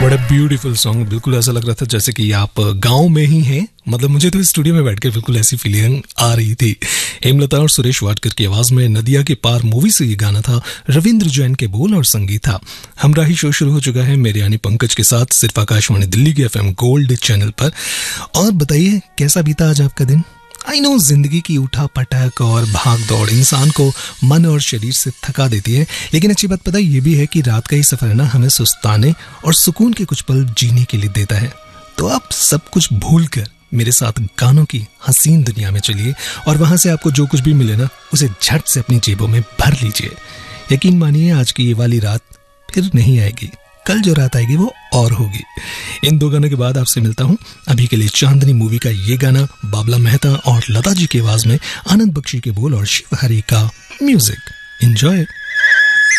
बड़ा beautiful song. बिल्कुल ऐसा लग रहा था जैसे कि आप गांव में ही हैं। मतलब मुझे तो स्टूडियो में बैठकर बिल्कुल ऐसी फीलिंग आ रही थी। हेमलता और सुरेश वाडकर की आवाज में नदिया के पार मूवी से ये गाना था। रविंद्र जैन के बोल और संगीत था। हमराही शो शुरू हो चुका है मेरे यानी पंकज के साथ, सिर्फ आकाशवाणी दिल्ली के FM गोल्ड चैनल पर। और बताइए कैसा बीता आज आपका दिन। आई नो जिंदगी की उठा पटक और भाग दौड़ इंसान को मन और शरीर से थका देती है, लेकिन अच्छी बात पता ये भी है कि रात का ही सफर ना हमें सुस्ताने और सुकून के कुछ पल जीने के लिए देता है। तो आप सब कुछ भूलकर मेरे साथ गानों की हसीन दुनिया में चलिए और वहां से आपको जो कुछ भी मिले ना उसे झट से अपनी जेबों में भर लीजिए। यकीन मानिए आज की ये वाली रात फिर नहीं आएगी, कल जो रात आएगी वो और होगी। इन दो गानों के बाद आपसे मिलता हूं। अभी के लिए चांदनी मूवी का ये गाना बाबला मेहता और लता जी की आवाज में, आनंद बख्शी के बोल और शिव हरी का म्यूजिक। एंजॉय।